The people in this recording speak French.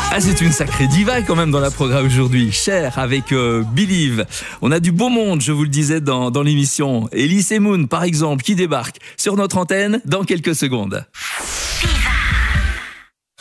Ah, c'est une sacrée diva quand même dans la programme aujourd'hui. Cher avec Believe. On a du beau monde, je vous le disais dans l'émission. Elise Moon, par exemple, qui débarque sur notre antenne dans quelques secondes.